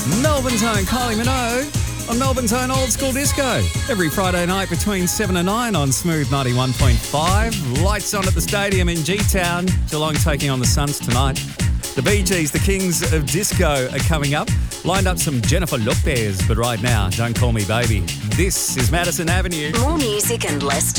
Melbourne's own Kylie Minogue on Melbourne's own Old School Disco. Every Friday night between 7 and 9 on Smooth 91.5. Lights on at the stadium in G-Town. Geelong taking on the Suns tonight. The Bee Gees, the Kings of Disco, are coming up. Lined up some Jennifer Lopez, but right now, Don't Call Me Baby. This is Madison Avenue. More music and less